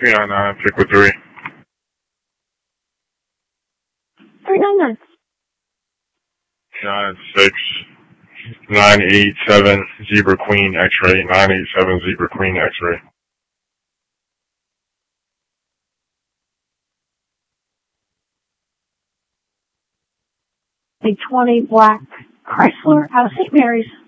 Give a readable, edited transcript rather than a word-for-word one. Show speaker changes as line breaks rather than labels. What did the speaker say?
399, pick with 3.
399.
996, 987, Zebra Queen X-ray, 987, Zebra Queen X-ray.
A 20 black Chrysler out of St. Mary's.